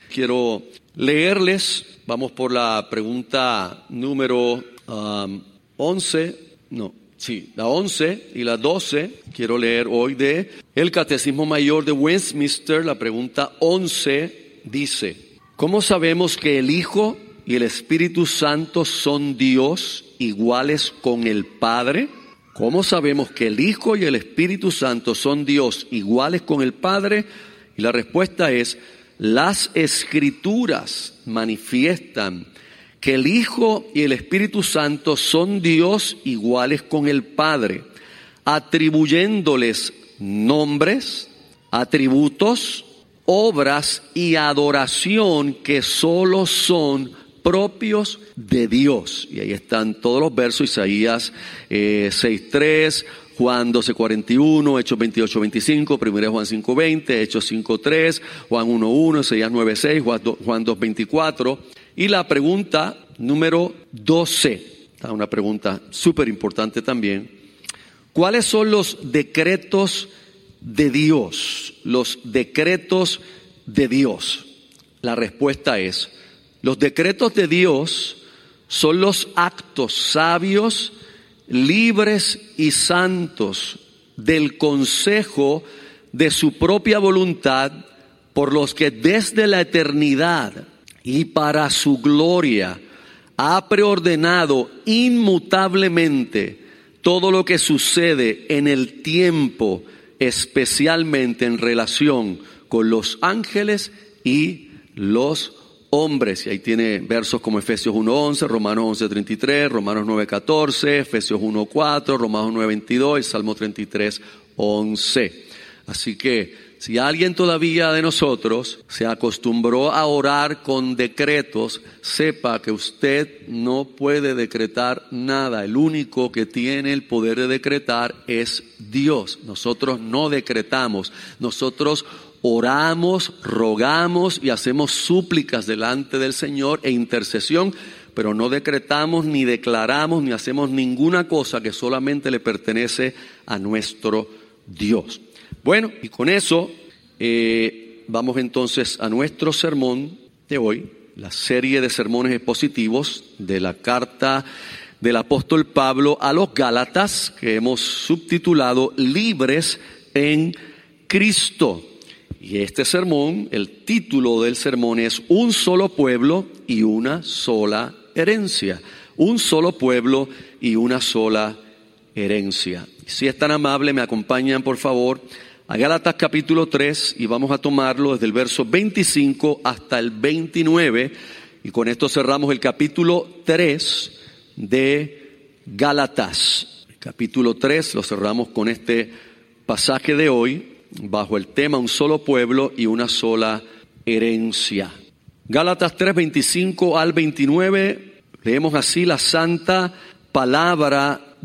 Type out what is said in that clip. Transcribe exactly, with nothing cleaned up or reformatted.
Quiero leerles, vamos por la pregunta número um, once, no, sí, la once y la doce. Quiero leer hoy de el Catecismo Mayor de Westminster. La pregunta once dice: ¿cómo sabemos que el Hijo y el Espíritu Santo son Dios iguales con el Padre? ¿Cómo sabemos que el Hijo y el Espíritu Santo son Dios iguales con el Padre? Y la respuesta es: las Escrituras manifiestan que el Hijo y el Espíritu Santo son Dios iguales con el Padre, atribuyéndoles nombres, atributos, obras y adoración que solo son propios de Dios. Y ahí están todos los versos: Isaías eh, seis tres, Juan doce cuarenta y uno, Hechos veintiocho veinticinco, primera de Juan cinco veinte, Hechos cinco tres, Juan uno uno, Isaías nueve seis, Juan dos veinticuatro. Y la pregunta número doce, está una pregunta súper importante también: ¿cuáles son los decretos de Dios? Los decretos de Dios. La respuesta es: los decretos de Dios son los actos sabios, libres y santos del consejo de su propia voluntad, por los que desde la eternidad y para su gloria ha preordenado inmutablemente todo lo que sucede en el tiempo, especialmente en relación con los ángeles y los hombres. Y ahí tiene versos como Efesios uno once, Romanos once treinta y tres, Romanos nueve catorce, Efesios uno cuatro, Romanos nueve veintidós y Salmo treinta y tres once. Así que si alguien todavía de nosotros se acostumbró a orar con decretos, sepa que usted no puede decretar nada. El único que tiene el poder de decretar es Dios. Nosotros no decretamos, nosotros oramos, rogamos y hacemos súplicas delante del Señor e intercesión, pero no decretamos, ni declaramos, ni hacemos ninguna cosa que solamente le pertenece a nuestro Dios. Bueno, y con eso eh, vamos entonces a nuestro sermón de hoy, la serie de sermones expositivos de la carta del apóstol Pablo a los Gálatas, que hemos subtitulado Libres en Cristo. Y este sermón, el título del sermón es Un solo pueblo y una sola herencia. Un solo pueblo y una sola herencia. Si es tan amable, me acompañan por favor a Gálatas capítulo tres y vamos a tomarlo desde el verso veinticinco hasta el veintinueve. Y con esto cerramos el capítulo tres de Gálatas. El capítulo tres lo cerramos con este pasaje de hoy, bajo el tema Un solo pueblo y una sola herencia. Gálatas tres, veinticinco al veintinueve, leemos así la santa palabra